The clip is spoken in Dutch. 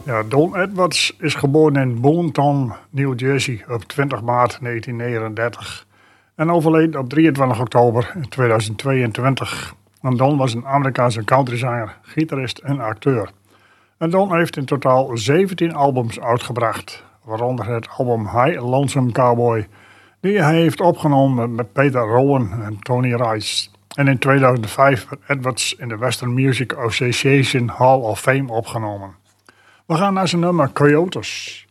Ja, Don Edwards is geboren in Boonton, New Jersey op 20 maart 1939 en overleed op 23 oktober 2022. En Don was een Amerikaanse countryzanger, gitarist en acteur. En Don heeft in totaal 17 albums uitgebracht, waaronder het album High Lonesome Cowboy, die hij heeft opgenomen met Peter Rowan en Tony Rice. En in 2005 werd Edwards in de Western Music Association Hall of Fame opgenomen. We gaan naar zijn nummer Coyotes.